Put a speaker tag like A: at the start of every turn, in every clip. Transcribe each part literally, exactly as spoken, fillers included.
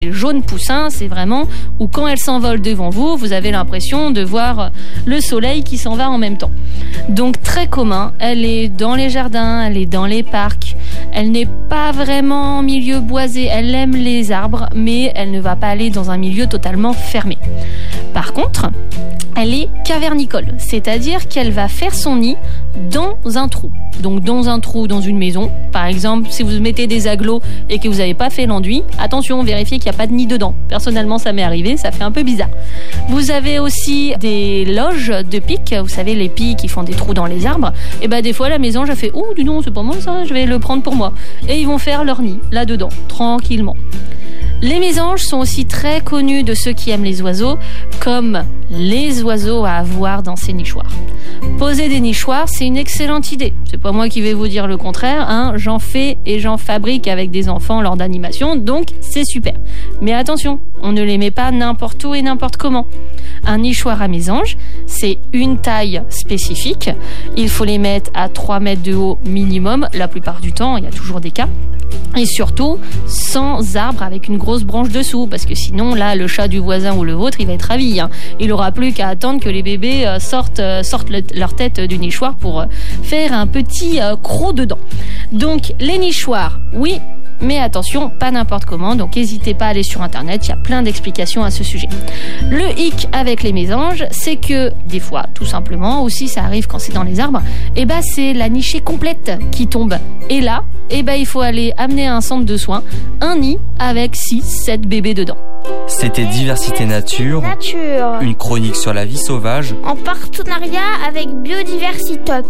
A: Les jaunes poussins, c'est vraiment où quand elles s'envolent devant vous, vous avez l'impression de voir le soleil qui s'en va en même temps. Donc très commun, elle est dans les jardins, elle est dans les parcs, elle n'est pas vraiment en milieu boisé, elle aime les arbres, mais elle ne va pas aller dans un milieu totalement fermé. Par contre, elle est cavernicole, c'est-à-dire qu'elle va faire son nid dans un trou. Donc dans un trou dans une maison, par exemple, si vous mettez des agglos et que vous n'avez pas fait l'enduit, attention, vérifiez qu'il n'y a pas de nid dedans. Personnellement, ça m'est arrivé, ça fait un peu bizarre. Vous avez aussi des loges de pics, vous savez, les pics qui font des trous dans les arbres. Et ben des fois, la mésange a fait « Oh, dis donc, c'est pas moi ça, je vais le prendre pour moi ». Et ils vont faire leur nid là-dedans, tranquillement. Les mésanges sont aussi très connus de ceux qui aiment les oiseaux, comme les oiseaux à avoir dans ces nichoirs. Poser des nichoirs, c'est une excellente idée. C'est pas moi qui vais vous dire le contraire, hein. J'en fais et j'en fabrique avec des enfants lors d'animation, donc c'est super. Mais attention, on ne les met pas n'importe où et n'importe comment. Un nichoir à mésanges, c'est une taille spécifique. Il faut les mettre à trois mètres de haut minimum, la plupart du temps, il y a toujours des cas. Et surtout, sans arbre avec une grosse branche dessous, parce que sinon, là, le chat du voisin ou le vôtre, il va être ravi, hein. Il n'aura plus qu'à attendre que les bébés euh, sortent, euh, sortent le, leur tête du nichoir pour euh, faire un petit euh, croc dedans. Donc, les nichoirs, oui, mais attention, pas n'importe comment, donc n'hésitez pas à aller sur internet, il y a plein d'explications à ce sujet. Le hic avec les mésanges, c'est que des fois, tout simplement, aussi ça arrive quand c'est dans les arbres, et ben c'est la nichée complète qui tombe. Et là, et ben il faut aller amener à un centre de soins un nid avec six sept bébés dedans.
B: C'était Diversité Nature,
C: Nature,
B: une chronique sur la vie sauvage,
C: en partenariat avec Biodiversitop.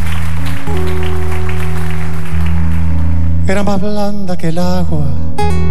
D: Era más blanda que el agua